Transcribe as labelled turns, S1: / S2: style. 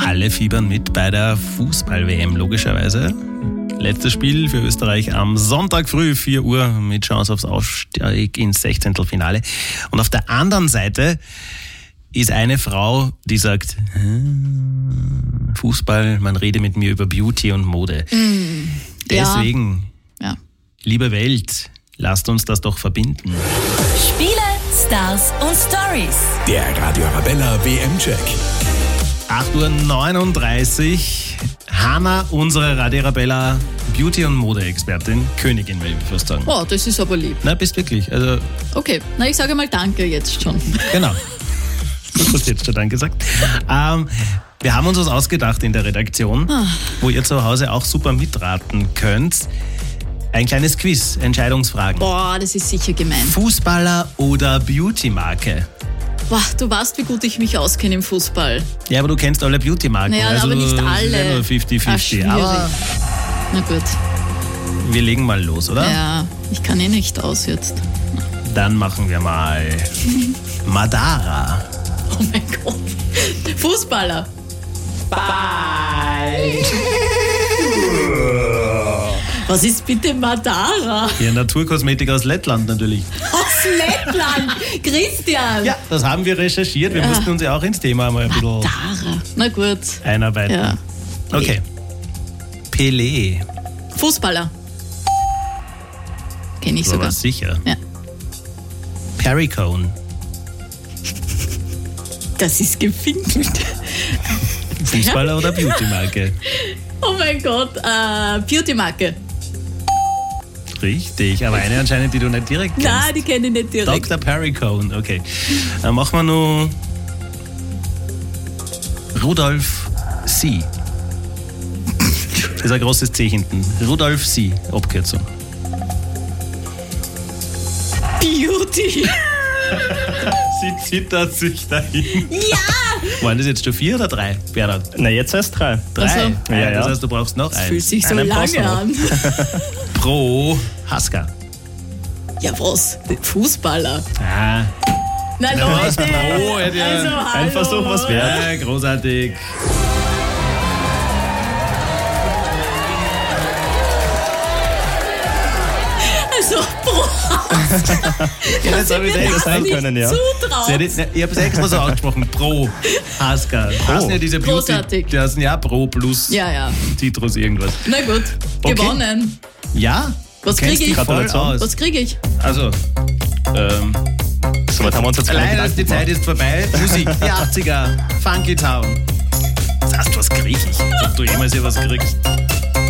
S1: Alle fiebern mit bei der Fußball-WM, logischerweise. Letztes Spiel für Österreich am Sonntag früh, 4 Uhr, mit Chance aufs Aufstieg ins 16. Finale. Und auf der anderen Seite ist eine Frau, die sagt, Fußball, man rede mit mir über Beauty und Mode. Deswegen, liebe Welt, lasst uns das doch verbinden.
S2: Spiele, Stars und Stories.
S3: Der Radio Arabella WM-Check.
S1: 8:39 Uhr. Hanna, unsere Radio Arabella Beauty- und Mode-Expertin, Königin, will ich fast sagen.
S4: Oh, das ist aber lieb.
S1: Na, bist wirklich. Also,
S4: okay, na ich sage mal danke jetzt schon.
S1: genau. Du hast jetzt schon Danke gesagt. Wir haben uns was ausgedacht in der Redaktion, wo ihr zu Hause auch super mitraten könnt. Ein kleines Quiz, Entscheidungsfragen.
S4: Boah, das ist sicher gemein.
S1: Fußballer oder Beauty-Marke?
S4: Boah, du weißt, wie gut ich mich auskenne im Fußball.
S1: Ja, aber du kennst alle Beauty-Marken.
S4: Naja,
S1: also
S4: aber nicht alle.
S1: Ist ja nur 50-50.
S4: Schwierig.
S1: Aber
S4: Na gut.
S1: wir legen mal los, oder?
S4: Ja, ich kann nicht aus jetzt.
S1: Dann machen wir mal Madara.
S4: Oh mein Gott. Fußballer. Bye. Was ist bitte Madara?
S1: Ja, Naturkosmetik aus Lettland natürlich.
S4: Aus Lettland. Christian.
S1: Ja, das haben wir recherchiert. Wir mussten uns ja auch ins Thema mal ein bisschen
S4: Madara. Na gut.
S1: einarbeiten.
S4: Ja.
S1: Okay. Pelé.
S4: Fußballer. Kenn ich sogar.
S1: Aber sicher.
S4: Ja.
S1: Perry Cone.
S4: Das ist gefinkelt.
S1: Fußballer oder Beauty-Marke?
S4: Oh mein Gott. Beauty-Marke.
S1: Richtig, aber eine anscheinend, die du nicht direkt kennst.
S4: Nein, die kenne ich nicht direkt.
S1: Dr. Perry Cone, okay. Dann machen wir noch Rudolf C. Das ist ein großes C hinten. Rudolf C, Abkürzung.
S4: Beauty.
S1: Sie zittert sich dahin.
S4: Ja.
S1: Waren das jetzt schon 4 oder 3, Bernhard?
S5: Na, jetzt erst 3.
S1: 3?
S4: Also,
S5: ja.
S1: Das heißt, du brauchst noch
S4: Das fühlt
S1: eins.
S4: sich so
S5: Einen brauchst du
S4: lange
S5: noch.
S4: an.
S1: Pro Haska.
S4: Ja, was? Fußballer.
S1: Ah,
S4: Na
S1: was
S4: Leute.
S1: Pro, hätte ja
S4: Also, hallo.
S5: ein Versuch was wert.
S1: ja, großartig.
S4: Also, Pro.
S1: Ja, das habe ich
S4: mir
S1: extra
S4: das
S5: sein
S4: nicht
S5: können, ja.
S4: zutraut.
S1: Ich habe es extra so ausgesprochen. Pro Haska. Das sind ja diese Beauty.
S4: Großartig.
S1: Die heißen ja Pro plus
S4: Ja.
S1: Citrus irgendwas.
S4: Na gut,
S1: Okay.
S4: gewonnen.
S1: Ja?
S4: Was
S1: Du kennst
S4: krieg ich?
S1: dich voll
S5: Gratulation.
S1: aus.
S4: Was kriege ich?
S1: Also,
S5: Soweit haben wir uns jetzt keine
S1: leider ist die
S5: Gedanken
S1: Zeit
S5: gemacht.
S1: ist vorbei. Musik, die 80er, Funky Town. Das heißt was krieg ich? Ob du jemals hier was kriegst?